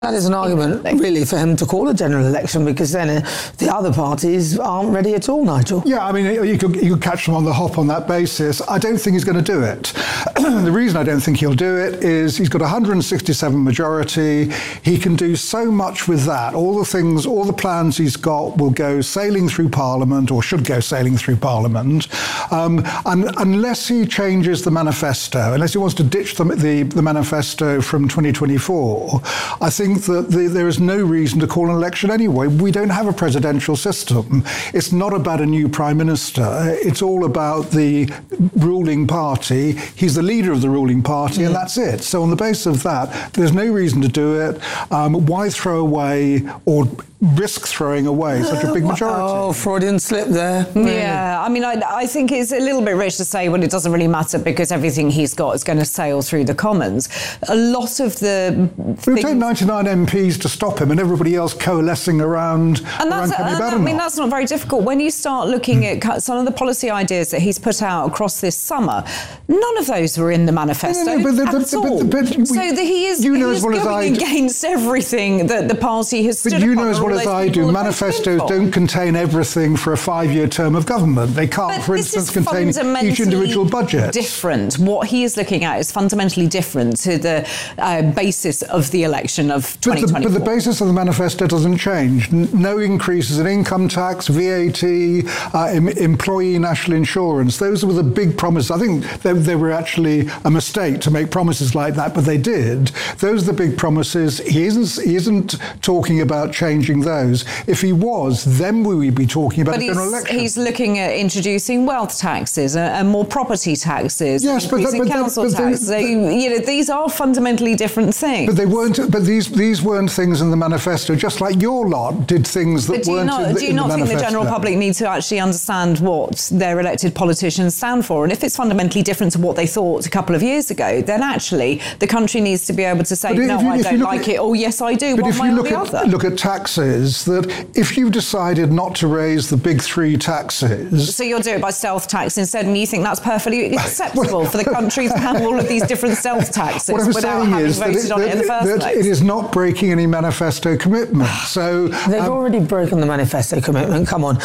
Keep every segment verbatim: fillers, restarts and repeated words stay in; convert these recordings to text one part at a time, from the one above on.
That is an argument, really, for him to call a general election, because then uh, the other parties aren't ready at all, Nigel. Yeah, I mean, you could, you could catch them on the hop on that basis. I don't think he's going to do it. The reason I don't think he'll do it is he's got a one hundred sixty-seven majority. He can do so much with that. All the things, all the plans he's got will go sailing through Parliament, or should go sailing through Parliament, um, and unless he changes the manifesto, unless he wants to ditch the, the, the manifesto from twenty twenty-four, I think that the, there is no reason to call an election anyway. We don't have a presidential system. It's not about a new prime minister. It's all about the ruling party. He's the leader of the ruling party, mm. and that's it. So on the basis of that, there's no reason to do it. Um, why throw away or risk throwing away such a big majority? Oh, Freudian slip there. Yeah, I mean, I, I think it's a little bit rich to say, well, it doesn't really matter because everything he's got is going to sail through the Commons. A lot of the... It would take ninety-nine M Ps to stop him and everybody else coalescing around, and around that's, Kenny and Badenoch. I mean, that's not very difficult. When you start looking at some of the policy ideas that he's put out across this summer, none of those were in the manifesto no, no, but the, at but, all. But, but, but, so that he is, you know he as is well going as I against everything that the party has stood But you upon, know as well as I do, manifestos don't contain everything for a five-year term of government. They can't, but for instance, contain each individual budget. Different. What he is looking at is fundamentally different to the uh, basis of the election of twenty twenty-four. But the, but the basis of the manifesto doesn't change. N- no increases in income tax, V A T, uh, em- employee national insurance. Those were the big promises. I think they, they were actually a mistake to make promises like that, but they did. Those are the big promises. He isn't, he isn't talking about changing those. If he was, then we would be talking about but a general he's, election. he's looking at introducing wealth taxes and, and more property taxes, yes, but, increasing but, but council but tax. they, so, you know, these are fundamentally different things. But they weren't. But these these weren't things in the manifesto. Just like your lot did things that but do weren't you not, in the, do you in not the think manifesto. the general public need to actually understand what their elected politicians stand for? And if it's fundamentally different to what they thought a couple of years ago, then actually the country needs to be able to say, But no, you, I don't like at, it, or yes, I do, but one if way you or look the at, other. look at taxes, that if you decided not to raise the big three taxes... So you'll do it by stealth tax instead, and you think that's perfectly acceptable for the country to have all of these different stealth taxes what I'm without having is voted that, on it, it in the first that place? it is not breaking any manifesto commitment. So They've um, already broken the manifesto commitment. Come on.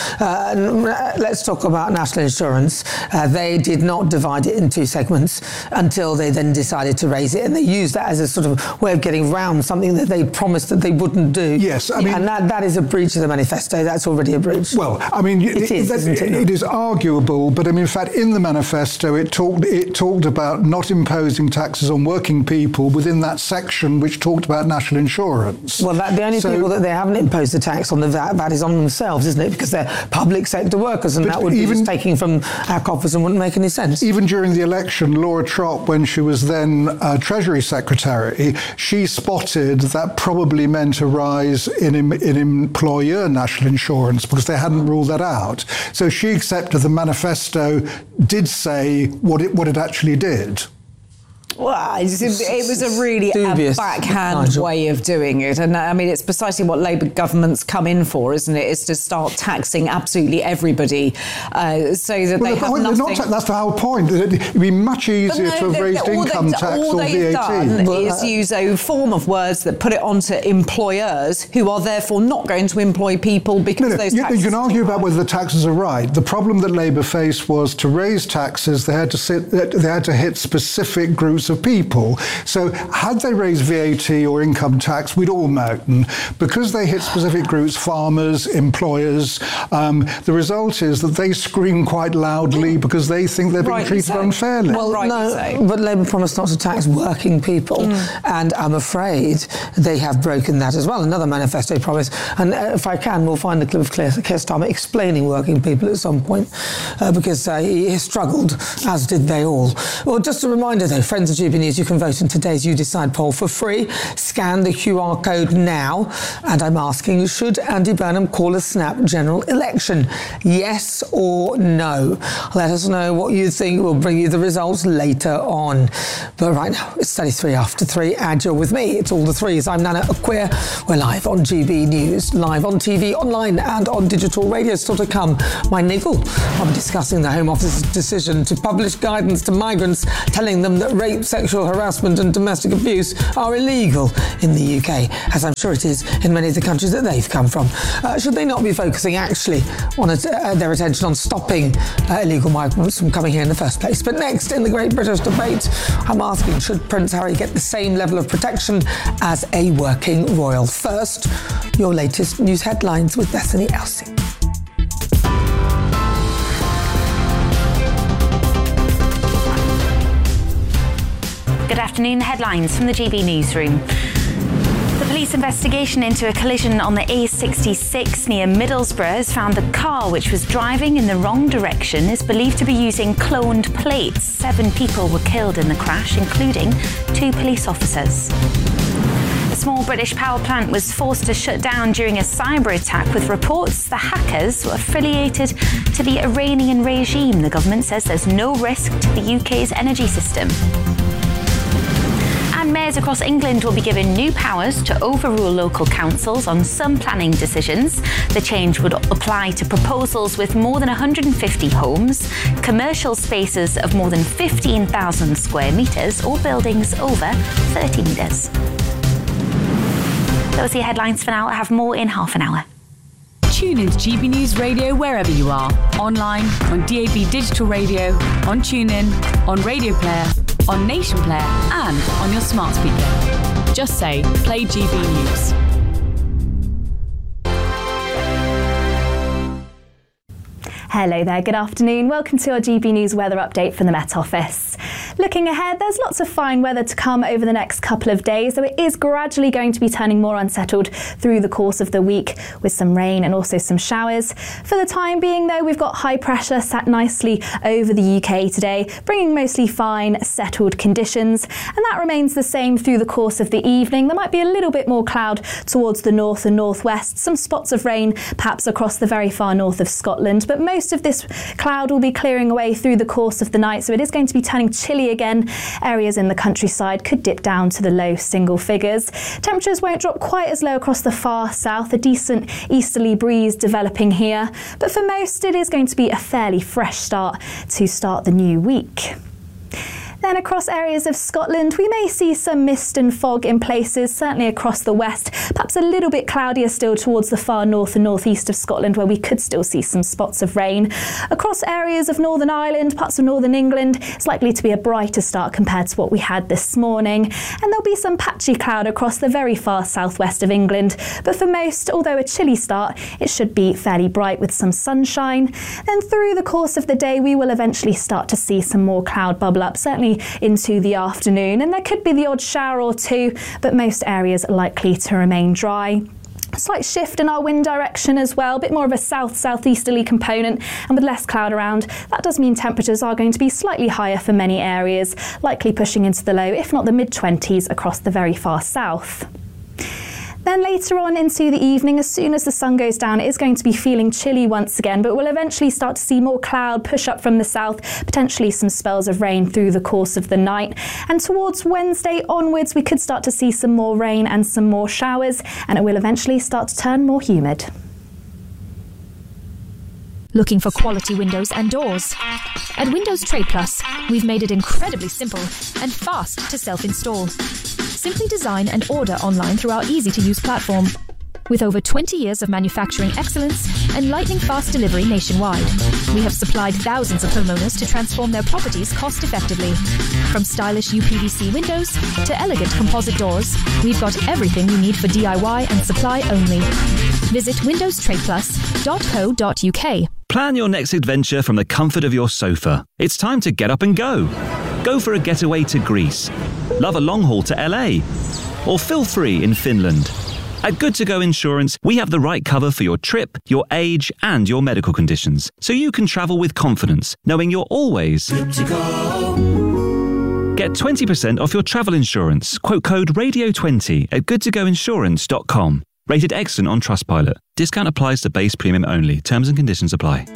Uh, let's talk about national insurance. Uh, they did not divide it in two segments until they then decided to raise it, and they used that as a sort of way of getting round something that they promised that they wouldn't do. Yes, I mean... And that, that is a breach of the manifesto. That's already a breach. Well, I mean... It, it is, that, isn't it? It is arguable, but I mean, in fact, in the manifesto, it talked, it talked about not imposing taxes on working people within that section which talked about national insurance. Well, that, the only so, people that they haven't imposed a tax on the V A T, V A T is on themselves, isn't it? Because they're public sector workers, and that would even, be just taking from our coffers and wouldn't make any sense. Even during the election, Laura Trott, when she was then uh, Treasury Secretary, she spotted that probably meant a rise in, in employer national insurance because they hadn't ruled that out. So she accepted the manifesto did say what it, what it actually did. Well, it was a really a backhand Nigel. way of doing it. And I mean, it's precisely what Labour governments come in for, isn't it? Is to start taxing absolutely everybody uh, so that well, they have point, nothing... Not ta- that's the whole point. It'd be much easier no, to have raised income they, tax all or they've V A T. done well, is uh, use a form of words that put it onto employers who are therefore not going to employ people because no, no, those you, taxes... You can argue about whether the taxes are right. The problem that Labour faced was to raise taxes, they had to, sit, they had to hit specific groups of people. So had they raised V A T or income tax, we'd all moan. Because they hit specific groups, farmers, employers, um, the result is that they scream quite loudly because they think they're being Rightly treated so. unfairly. Well, Rightly no, so. but Labour promised not to tax working people, mm. and I'm afraid they have broken that as well. Another manifesto promise. And uh, if I can, we'll find the clip of Keir Starmer explaining working people at some point, uh, because uh, he struggled, as did they all. Well, just a reminder, though, friends of G B News, you can vote in today's You Decide poll for free. Scan the Q R code now. And I'm asking, should Andy Burnham call a snap general election? Yes or no? Let us know what you think. We'll bring you the results later on. But right now, it's thirty-three after three, and you're with me. It's all the threes. I'm Nana Acquia. We're live on G B News, live on T V, online and on digital radio. Still to come, my niggle. I'll be discussing the Home Office's decision to publish guidance to migrants telling them that rates rape, sexual harassment and domestic abuse are illegal in the U K, as I'm sure it is in many of the countries that they've come from. Uh, should they not be focusing actually on it, uh, their attention on stopping uh, illegal migrants from coming here in the first place? But next, in the Great British debate, I'm asking, should Prince Harry get the same level of protection as a working royal? First, your latest news headlines with Bethany Elsing. Good afternoon. The headlines from the G B Newsroom. The police investigation into a collision on the A sixty-six near Middlesbrough has found the car, which was driving in the wrong direction, is believed to be using cloned plates. Seven people were killed in the crash, including two police officers. A small British power plant was forced to shut down during a cyber attack, with reports the hackers were affiliated to the Iranian regime. The government says there's no risk to the U K's energy system. And mayors across England will be given new powers to overrule local councils on some planning decisions. The change would apply to proposals with more than one hundred fifty homes, commercial spaces of more than fifteen thousand square metres, or buildings over thirty metres. Those are your headlines for now. I have more in half an hour. Tune into G B News Radio wherever you are. Online, on D A B Digital Radio, on TuneIn, on Radio Player, on Nation Player, and on your smart speaker. Just say, play G B News. Hello there, good afternoon. Welcome to our G B News weather update from the Met Office. Looking ahead, there's lots of fine weather to come over the next couple of days, though it is gradually going to be turning more unsettled through the course of the week, with some rain and also some showers. For the time being, though, we've got high pressure sat nicely over the U K today, bringing mostly fine, settled conditions, and that remains the same through the course of the evening. There might be a little bit more cloud towards the north and northwest, some spots of rain perhaps across the very far north of Scotland, but most of this cloud will be clearing away through the course of the night, so it is going to be turning chilly again. Areas in the countryside could dip down to the low single figures. Temperatures won't drop quite as low across the far south, a decent easterly breeze developing here, but for most it is going to be a fairly fresh start to start the new week. Then across areas of Scotland, we may see some mist and fog in places, certainly across the west, perhaps a little bit cloudier still towards the far north and northeast of Scotland, where we could still see some spots of rain. Across areas of Northern Ireland, parts of Northern England, it's likely to be a brighter start compared to what we had this morning. And there'll be some patchy cloud across the very far southwest of England. But for most, although a chilly start, it should be fairly bright with some sunshine. Then through the course of the day, we will eventually start to see some more cloud bubble up, certainly into the afternoon, and there could be the odd shower or two, but most areas are likely to remain dry. A slight shift in our wind direction as well, a bit more of a south-southeasterly component, and with less cloud around, that does mean temperatures are going to be slightly higher for many areas, likely pushing into the low, if not the mid-twenties across the very far south. Then later on into the evening, as soon as the sun goes down, it is going to be feeling chilly once again, but we'll eventually start to see more cloud push up from the south, potentially some spells of rain through the course of the night. And towards Wednesday onwards, we could start to see some more rain and some more showers, and it will eventually start to turn more humid. Looking for quality windows and doors? At Windows Trade Plus, we've made it incredibly simple and fast to self-install. Simply design and order online through our easy-to-use platform. With over twenty years of manufacturing excellence and lightning-fast delivery nationwide, we have supplied thousands of homeowners to transform their properties cost-effectively. From stylish U P V C windows to elegant composite doors, we've got everything you need for D I Y and supply only. Visit windows trade plus dot co dot U K. Plan your next adventure from the comfort of your sofa. It's time to get up and go. Go for a getaway to Greece. Love a long haul to L A. Or feel free in Finland. At Good To Go Insurance, we have the right cover for your trip, your age, and your medical conditions, so you can travel with confidence, knowing you're always good to go. Get twenty percent off your travel insurance. Quote code radio twenty at good to go insurance dot com. Rated excellent on Trustpilot. Discount applies to base premium only. Terms and conditions apply.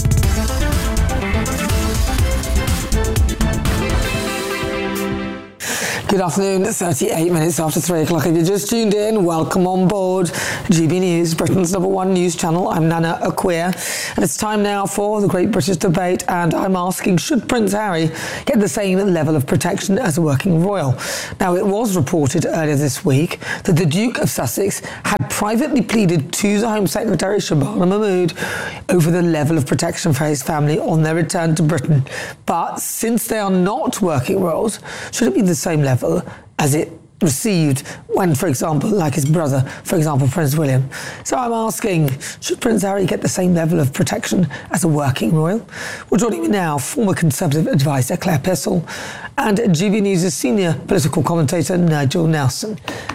Good afternoon, thirty-eight minutes after three o'clock. If you just tuned in, welcome on board G B News, Britain's number one news channel. I'm Nana Acquia, and it's time now for the Great British Debate, and I'm asking, should Prince Harry get the same level of protection as a working royal? Now, it was reported earlier this week that the Duke of Sussex had privately pleaded to the Home Secretary, Shabana Mahmood, over the level of protection for his family on their return to Britain. But since they are not working royals, should it be the same level as it received when, for example, like his brother, for example, Prince William? So I'm asking, should Prince Harry get the same level of protection as a working royal? Well, joining me now, former Conservative advisor Claire Pissell and G B News' senior political commentator Nigel Nelson.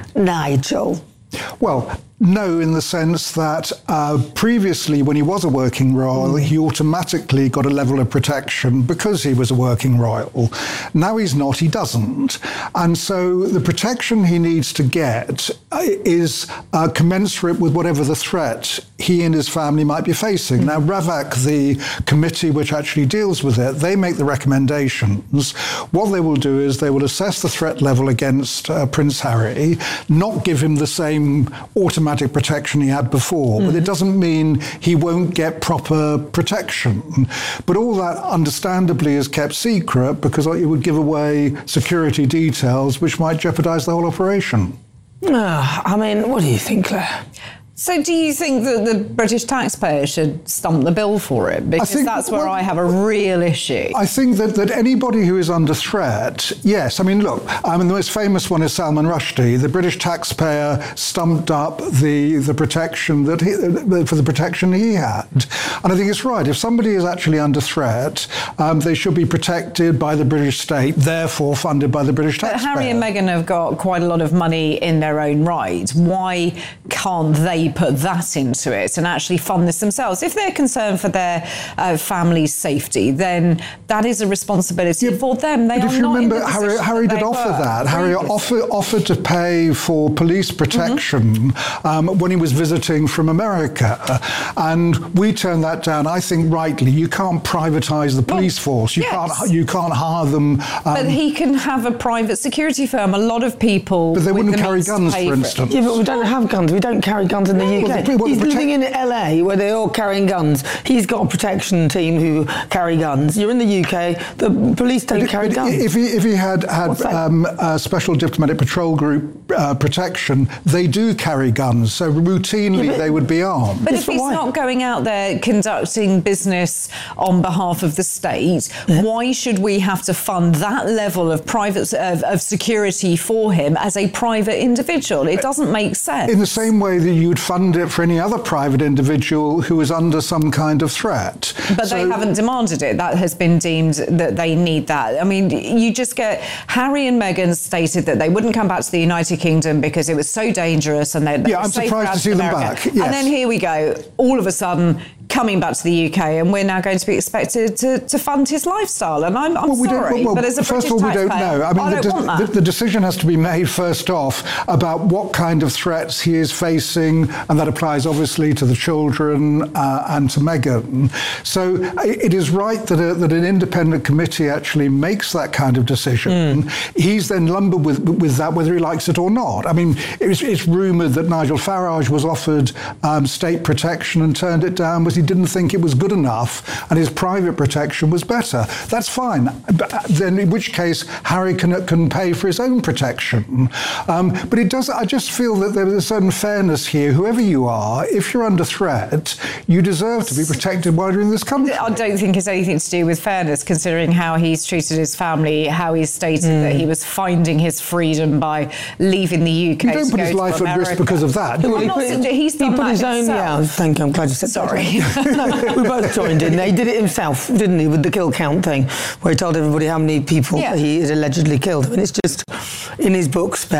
Nigel. Well, no, in the sense that uh, previously, when he was a working royal, mm. he automatically got a level of protection because he was a working royal. Now he's not, he doesn't. And so the protection he needs to get is uh, commensurate with whatever the threat he and his family might be facing. Mm. Now, RAVAC, the committee which actually deals with it, they make the recommendations. What they will do is they will assess the threat level against uh, Prince Harry, not give him the same automatic protection he had before, mm-hmm. but it doesn't mean he won't get proper protection. But all that, understandably, is kept secret because it would give away security details which might jeopardise the whole operation. Uh, I mean, what do you think, Claire? So do you think that the British taxpayer should stump the bill for it? Because think, that's where well, I have a real issue. I think that, that anybody who is under threat, yes. I mean, look, I mean, the most famous one is Salman Rushdie. The British taxpayer stumped up the, the protection that he, for the protection he had. And I think it's right. If somebody is actually under threat, um, they should be protected by the British state, therefore funded by the British taxpayer. But Harry and Meghan have got quite a lot of money in their own right. Why can't they put that into it and actually fund this themselves? If they're concerned for their uh, family's safety, then that is a responsibility yeah, for them. They but are if you not remember, in the Harry, Harry did offer were. that. Harry offered, offered to pay for police protection mm-hmm. um, when he was visiting from America. And we turned that down, I think rightly. You can't privatise the police well, force. You, yes. can't, you can't hire them. Um, but he can have a private security firm. A lot of people... But they wouldn't carry guns, for instance. Yeah, but we don't have guns. We don't carry guns in the U K. Well, the, well, He's living in L A where they're all carrying guns. He's got a protection team who carry guns. You're in the U K. The police don't but, carry but guns. If he, if he had had um, a special diplomatic patrol group uh, protection, they do carry guns. So routinely yeah, but, they would be armed. But if he's why? not going out there conducting business on behalf of the state, yeah. why should we have to fund that level of private of, of security for him as a private individual? It doesn't make sense. In the same way that you'd fund it for any other private individual who is under some kind of threat. But so, they haven't demanded it. That has been deemed that they need that. I mean, you just get... Harry and Meghan stated that they wouldn't come back to the United Kingdom because it was so dangerous and they, they yeah, I'm surprised to see America. them back. Yes. And then here we go, all of a sudden, coming back to the U K, and we're now going to be expected to, to fund his lifestyle. And I'm, I'm well, we sorry, well, well, but as a first British of all, we don't know. I mean, I the, don't want the, that. the decision has to be made first off about what kind of threats he is facing, and that applies obviously to the children uh, and to Meghan. So it is right that, a, that an independent committee actually makes that kind of decision. Mm. He's then lumbered with with that, whether he likes it or not. I mean, it's, it's rumoured that Nigel Farage was offered um, state protection and turned it down because he didn't think it was good enough and his private protection was better. That's fine. But then in which case Harry can, can pay for his own protection. Um, but it does. I just feel that there is a certain fairness here. Whoever you are, if you're under threat, you deserve to be protected while you're in this country. I don't think it's anything to do with fairness, considering how he's treated his family, how he's stated mm. that he was finding his freedom by leaving the U K. You don't to put go his life at risk because of that. Well, he, put, he's done he put that his own. himself. Yeah, thank you. I'm glad you said Sorry. that. No, we both joined in. He did it himself, didn't he, with the kill count thing, where he told everybody how many people yeah. he had allegedly killed. I mean, it's just in his book, Spare, that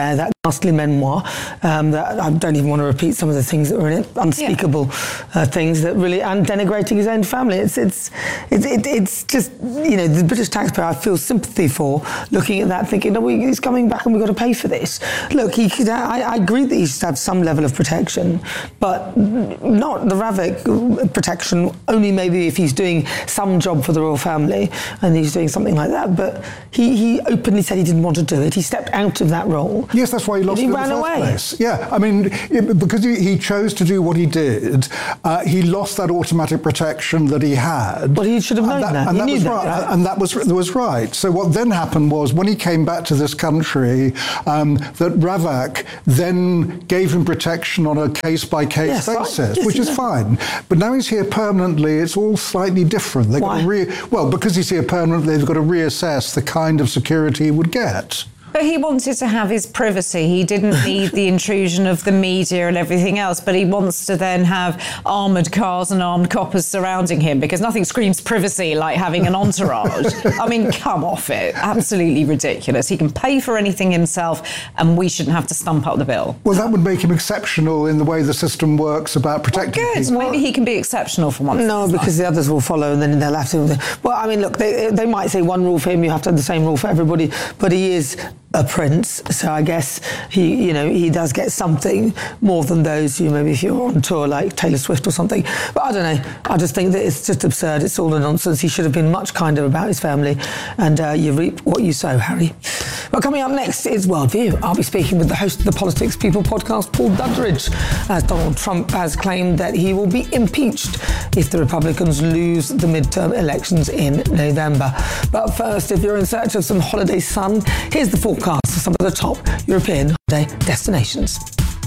ghastly memoir um, that I don't even want to repeat some of the things that were in it, unspeakable yeah. uh, things that really, and denigrating his own family. It's it's it, it, it's just, you know, the British taxpayer I feel sympathy for, looking at that thinking, no, he's coming back and we've got to pay for this. Look, he could, I, I agree that he should have some level of protection, but not the Ravik protection, only maybe if he's doing some job for the royal family and he's doing something like that. But he, he openly said he didn't want to do it. He stepped out of that role. Yes, that's why he lost he it in ran the first away. place. Yeah, I mean, it, because he, he chose to do what he did, uh, he lost that automatic protection that he had. Well, he should have known and that. that. And he that knew was that, right. right? And that was, that was right. So what then happened was, when he came back to this country, um, that Ravik then gave him protection on a case-by-case yes, basis, right. yes, which is know. fine. But now he's here permanently, it's all slightly different. They've Why? got to re- well, because he's here permanently, they've got to reassess the kind of security he would get. But he wanted to have his privacy. He didn't need the intrusion of the media and everything else, but he wants to then have armoured cars and armed coppers surrounding him, because nothing screams privacy like having an entourage. I mean, come off it. Absolutely ridiculous. He can pay for anything himself and we shouldn't have to stump up the bill. Well, that would make him exceptional in the way the system works about protecting well, good. people. Maybe he can be exceptional for once. No, because the others will follow and then they'll have to... Well, I mean, look, they, they might say one rule for him, you have to have the same rule for everybody, but he is a prince, so I guess he, you know, he does get something more than those who maybe if you're on tour like Taylor Swift or something. But I don't know. I just think that it's just absurd. It's all a nonsense. He should have been much kinder about his family, and uh, you reap what you sow, Harry. Well, coming up next is Worldview. I'll be speaking with the host of the Politics People podcast, Paul Dudridge, as Donald Trump has claimed that he will be impeached if the Republicans lose the midterm elections in November. But first, if you're in search of some holiday sun, here's the forecast for some of the top European holiday destinations.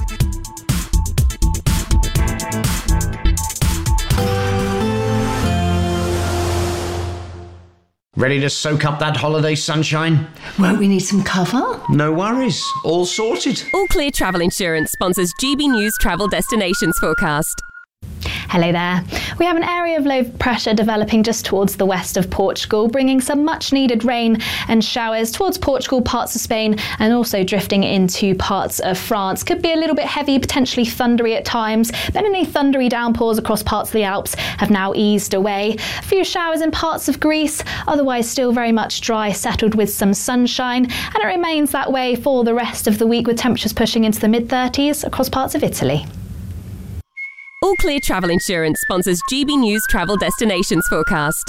Ready to soak up that holiday sunshine? Won't we need some cover? No worries, all sorted. All Clear Travel Insurance sponsors G B News Travel Destinations Forecast. Hello there. We have an area of low pressure developing just towards the west of Portugal, bringing some much needed rain and showers towards Portugal, parts of Spain, and also drifting into parts of France. Could be a little bit heavy, potentially thundery at times, but any thundery downpours across parts of the Alps have now eased away. A few showers in parts of Greece, otherwise still very much dry, settled with some sunshine, and it remains that way for the rest of the week, with temperatures pushing into the mid thirties across parts of Italy. All Clear Travel Insurance sponsors G B News Travel Destinations Forecast.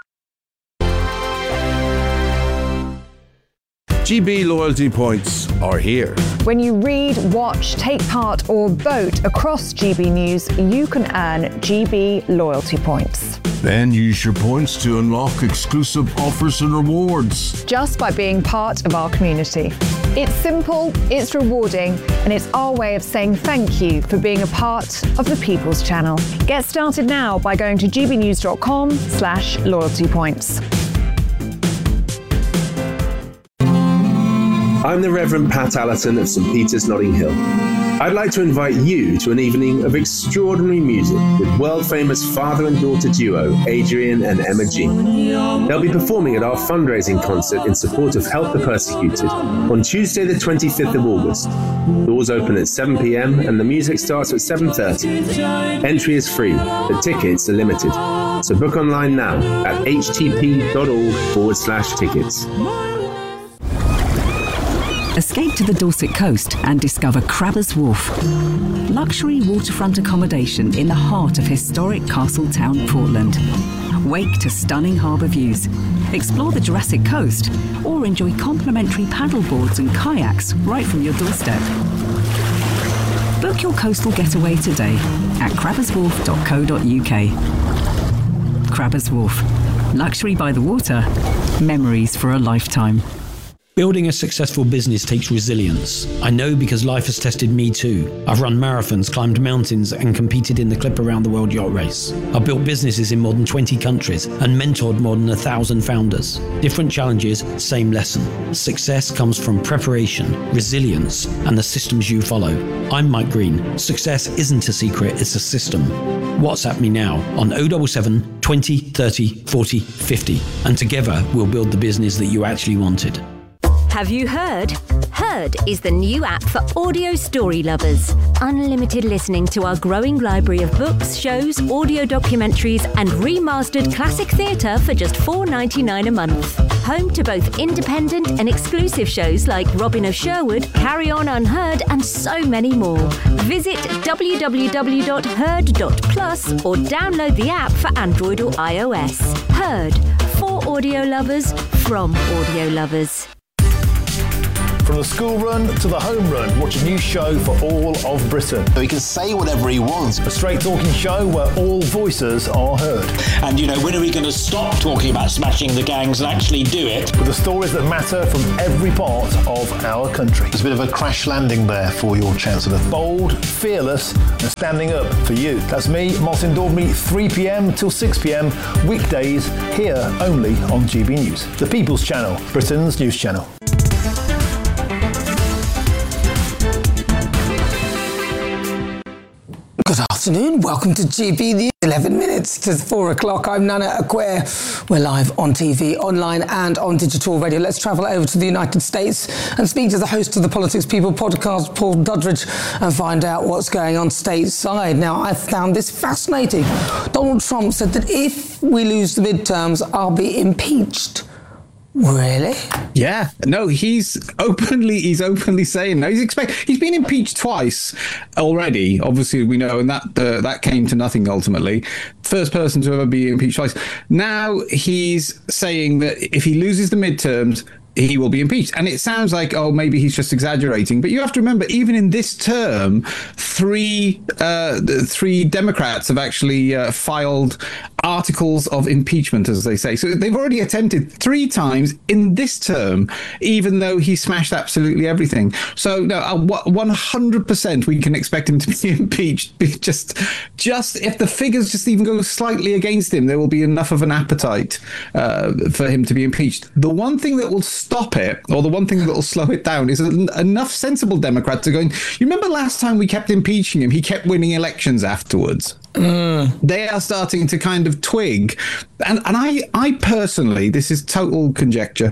G B loyalty points are here. When you read, watch, take part or vote across G B News, you can earn G B loyalty points. Then use your points to unlock exclusive offers and rewards. Just by being part of our community. It's simple, it's rewarding, and it's our way of saying thank you for being a part of the People's Channel. Get started now by going to gbnews.com slash loyalty points. I'm the Reverend Pat Allerton of St Peter's, Notting Hill. I'd like to invite you to an evening of extraordinary music with world-famous father and daughter duo, Adrian and Emma Jean. They'll be performing at our fundraising concert in support of Help the Persecuted on Tuesday the twenty-fifth of August. Doors open at seven p.m. and the music starts at seven thirty. Entry is free, but tickets are limited. So book online now at htp.org forward slash tickets. Escape to the Dorset coast and discover Crabbers Wharf. Luxury waterfront accommodation in the heart of historic Castletown, Portland. Wake to stunning harbour views. Explore the Jurassic Coast or enjoy complimentary paddleboards and kayaks right from your doorstep. Book your coastal getaway today at crabbers wharf dot co dot uk. Crabbers Wharf. Luxury by the water. Memories for a lifetime. Building a successful business takes resilience. I know because life has tested me too. I've run marathons, climbed mountains, and competed in the Clip Around the World Yacht Race. I've built businesses in more than twenty countries and mentored more than a thousand founders. Different challenges, same lesson. Success comes from preparation, resilience, and the systems you follow. I'm Mike Green. Success isn't a secret, it's a system. WhatsApp me now on oh seven seven, twenty, thirty, forty, fifty, and together we'll build the business that you actually wanted. Have you heard? Heard is the new app for audio story lovers. Unlimited listening to our growing library of books, shows, audio documentaries, and remastered classic theatre for just four dollars ninety-nine a month. Home to both independent and exclusive shows like Robin of Sherwood, Carry On Unheard, and so many more. Visit w w w dot heard dot plus or download the app for Android or iOS. Heard, for audio lovers, from audio lovers. From the school run to the home run, watch a new show for all of Britain. He can say whatever he wants. A straight talking show where all voices are heard. And, you know, when are we going to stop talking about smashing the gangs and actually do it? With the stories that matter from every part of our country. There's a bit of a crash landing there for your Chancellor. Bold, fearless, and standing up for you. That's me, Martin Daubney, three p.m. till six p.m. weekdays, here only on G B News. The People's Channel, Britain's news channel. Good afternoon, welcome to G B News. eleven minutes to four o'clock. I'm Nana Acquare. We're live on T V, online and on digital radio. Let's travel over to the United States and speak to the host of the Politics People podcast, Paul Duddridge, and find out what's going on stateside. Now, I found this fascinating. Donald Trump said that if we lose the midterms, I'll be impeached. Really? Yeah. No, he's openly he's openly saying no. He's expect he's been impeached twice already. Obviously, we know, and that uh, that came to nothing ultimately. First person to ever be impeached twice. Now he's saying that if he loses the midterms, he will be impeached. And it sounds like, oh, maybe he's just exaggerating. But you have to remember, even in this term, three uh, three Democrats have actually uh, filed articles of impeachment, as they say. So they've already attempted three times in this term, even though he smashed absolutely everything. So no, one hundred percent we can expect him to be impeached. Just, just if the figures just even go slightly against him, there will be enough of an appetite uh, for him to be impeached. The one thing that will stop it, or the one thing that will slow it down, is enough sensible Democrats are going, you remember last time we kept impeaching him, he kept winning elections afterwards. Mm. They are starting to kind of twig. And and I, I personally, this is total conjecture,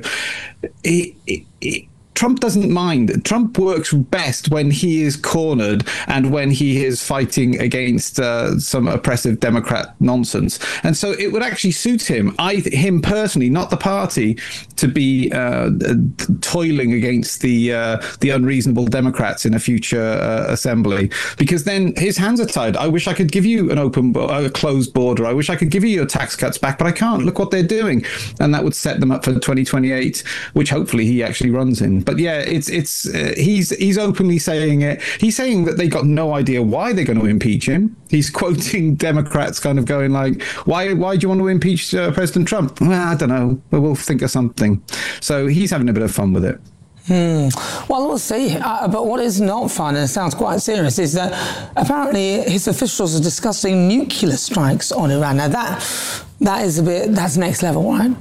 it, it, it, Trump doesn't mind. Trump works best when he is cornered and when he is fighting against uh, some oppressive Democrat nonsense. And so it would actually suit him, I, him personally, not the party, to be uh, toiling against the uh, the unreasonable Democrats in a future uh, assembly, because then his hands are tied. I wish I could give you an open, a closed border. I wish I could give you your tax cuts back, but I can't. Look what they're doing. And that would set them up for twenty twenty-eight, which hopefully he actually runs in. But yeah, it's it's uh, he's he's openly saying it. He's saying that they got no idea why they're going to impeach him. He's quoting Democrats, kind of going like, "Why why do you want to impeach uh, President Trump?" Well, I don't know. We'll think of something. So he's having a bit of fun with it. Hmm. Well, we'll see. Uh, but what is not fun, and it sounds quite serious, is that apparently his officials are discussing nuclear strikes on Iran. Now that that is a bit that's next level, right?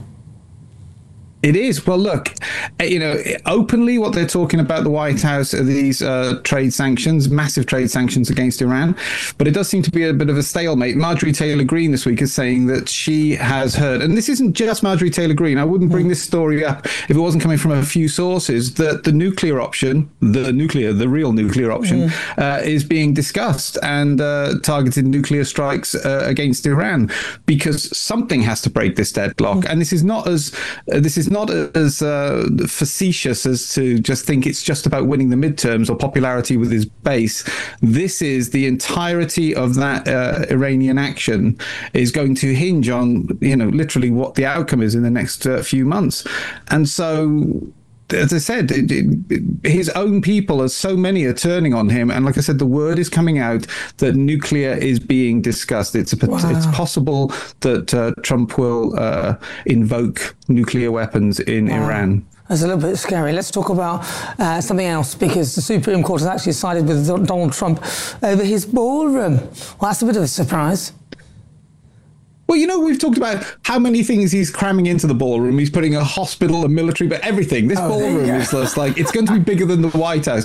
It is. Well, look, you know, openly what they're talking about the White House are these uh, trade sanctions, massive trade sanctions against Iran. But it does seem to be a bit of a stalemate. Marjorie Taylor Greene this week is saying that she has heard, and this isn't just Marjorie Taylor Greene. I wouldn't bring this story up if it wasn't coming from a few sources, that the nuclear option, the nuclear, the real nuclear option, mm. uh, is being discussed, and uh, targeted nuclear strikes uh, against Iran, because something has to break this deadlock. Mm. And this is not as, uh, this is not as uh, facetious as to just think it's just about winning the midterms or popularity with his base. This is the entirety of that uh, Iranian action is going to hinge on, you know, literally what the outcome is in the next uh, few months. And so, as I said, it, it, his own people, as so many are turning on him. And like I said, the word is coming out that nuclear is being discussed. It's a, wow. It's possible that uh, Trump will uh, invoke nuclear weapons in wow. Iran. That's a little bit scary. Let's talk about uh, something else, because the Supreme Court has actually sided with Donald Trump over his ballroom. Well, that's a bit of a surprise. Well, you know, we've talked about how many things he's cramming into the ballroom. He's putting a hospital, a military, but everything. This oh, ballroom is just like, it's going to be bigger than the White House.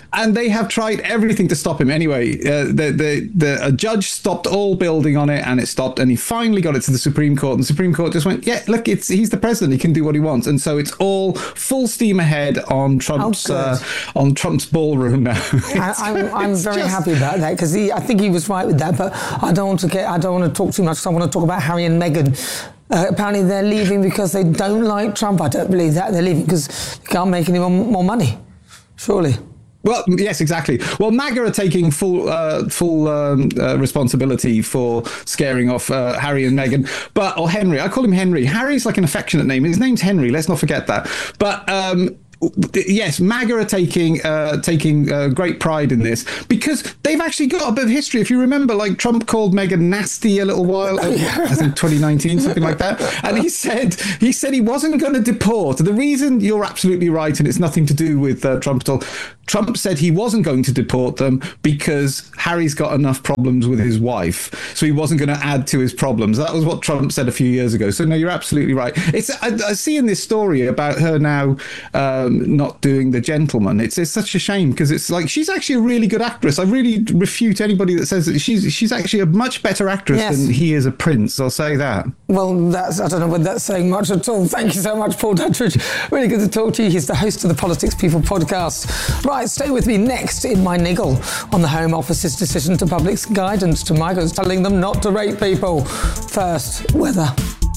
and they have tried everything to stop him. Anyway, uh, the, the, the, a judge stopped all building on it, and it stopped, and he finally got it to the Supreme Court, and the Supreme Court just went, yeah, look, it's he's the president, he can do what he wants. And so it's all full steam ahead on Trump's, oh, uh, on Trump's ballroom now. I, I'm, I'm very just... happy about that, because I think he was right with that, but I don't want to get, I don't want to talk too much, because I want to talk about Harry and Meghan. Uh, apparently they're leaving because they don't like Trump. I don't believe that. They're leaving because they can't make any more, more money, surely. Well, yes, exactly. Well, MAGA are taking full uh, full um, uh, responsibility for scaring off uh, Harry and Meghan, but or Henry. I call him Henry. Harry's like an affectionate name. His name's Henry. Let's not forget that. But um, yes, MAGA are taking uh, taking uh, great pride in this because they've actually got a bit of history. If you remember, like Trump called Meghan nasty a little while, I think twenty nineteen, something like that. And he said he said he wasn't going to deport. The reason, you're absolutely right, and it's nothing to do with uh, Trump at all. Trump said he wasn't going to deport them because Harry's got enough problems with his wife, so he wasn't going to add to his problems. That was what Trump said a few years ago. So no, you're absolutely right. It's I, I see in this story about her now um, not doing The Gentleman. It's it's such a shame because it's like she's actually a really good actress. I really refute anybody that says that she's she's actually a much better actress yes. than he is a prince. I'll say that. Well, that's I don't know whether that's saying much at all. Thank you so much, Paul Duttridge. Really good to talk to you. He's the host of the Politics People podcast. Right. Stay with me next in my niggle on the Home Office's decision to public guidance to migrants telling them not to rape people. First, weather.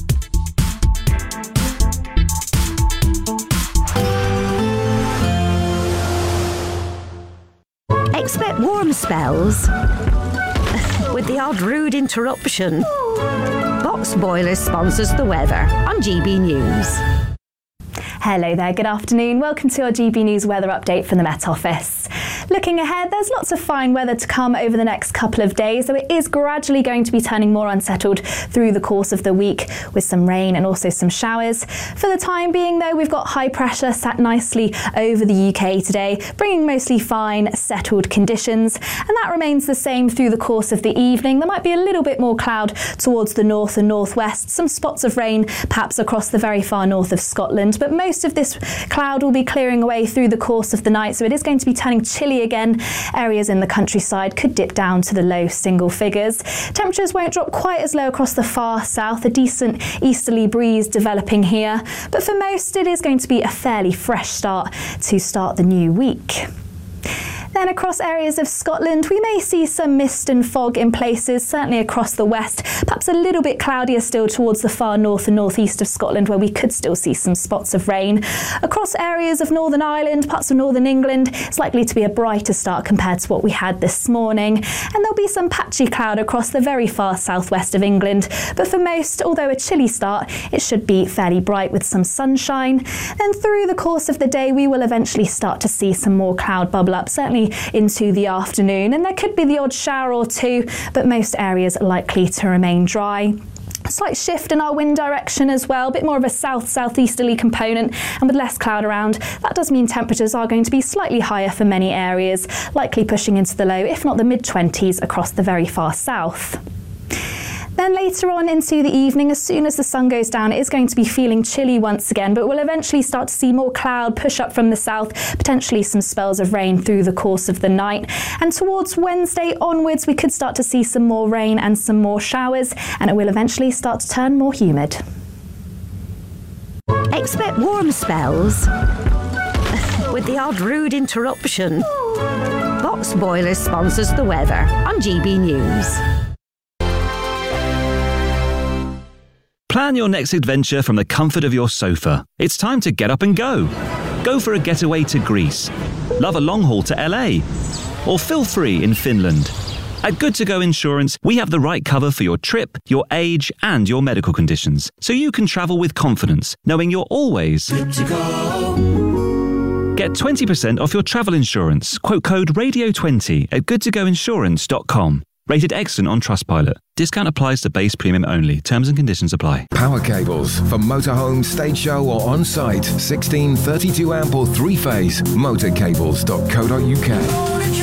Expect warm spells with the odd rude interruption. Box Boilers sponsors the weather on G B News. Hello there, good afternoon. Welcome to our G B News weather update from the Met Office. Looking ahead, there's lots of fine weather to come over the next couple of days, though it is gradually going to be turning more unsettled through the course of the week with some rain and also some showers. For the time being, though, we've got high pressure sat nicely over the U K today, bringing mostly fine, settled conditions, and that remains the same through the course of the evening. There might be a little bit more cloud towards the north and northwest, some spots of rain perhaps across the very far north of Scotland, but most of this cloud will be clearing away through the course of the night, so it is going to be turning chilly again. Areas in the countryside could dip down to the low single figures. Temperatures won't drop quite as low across the far south, a decent easterly breeze developing here, but for most it is going to be a fairly fresh start to start the new week. Then across areas of Scotland, we may see some mist and fog in places, certainly across the west, perhaps a little bit cloudier still towards the far north and northeast of Scotland, where we could still see some spots of rain. Across areas of Northern Ireland, parts of northern England, it's likely to be a brighter start compared to what we had this morning. And there'll be some patchy cloud across the very far southwest of England. But for most, although a chilly start, it should be fairly bright with some sunshine. Then through the course of the day, we will eventually start to see some more cloud bubble up, certainly into the afternoon, and there could be the odd shower or two, but most areas are likely to remain dry. A slight shift in our wind direction as well, a bit more of a south-southeasterly component, and with less cloud around, that does mean temperatures are going to be slightly higher for many areas, likely pushing into the low, if not the mid-twenties across the very far south. Then later on into the evening, as soon as the sun goes down, it is going to be feeling chilly once again, but we'll eventually start to see more cloud push up from the south, potentially some spells of rain through the course of the night. And towards Wednesday onwards, we could start to see some more rain and some more showers, and it will eventually start to turn more humid. Expect warm spells with the odd rude interruption. Box Boilers sponsors the weather on G B News. Plan your next adventure from the comfort of your sofa. It's time to get up and go. Go for a getaway to Greece. Love a long haul to L A. Or feel free in Finland. At Good To Go Insurance, we have the right cover for your trip, your age, and your medical conditions, so you can travel with confidence, knowing you're always good to go. Get twenty percent off your travel insurance. Quote code radio twenty at good to go insurance dot com. Rated excellent on Trustpilot. Discount applies to base premium only. Terms and conditions apply. Power cables for motorhome, stage show or on-site. sixteen, thirty-two amp or three-phase. motorcables dot co dot uk.